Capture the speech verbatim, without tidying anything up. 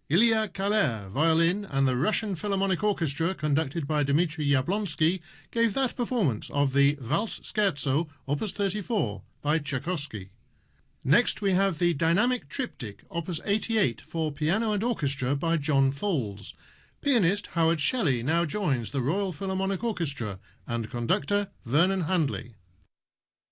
Ilya Kaler, violin, and the Russian Philharmonic Orchestra, conducted by Dmitry Yablonsky, gave that performance of the Valse Scherzo, Opus thirty-four, by Tchaikovsky. Next we have the Dynamic Triptych, Opus eighty-eight, for piano and orchestra by John Foles. Pianist Howard Shelley now joins the Royal Philharmonic Orchestra, and conductor Vernon Handley.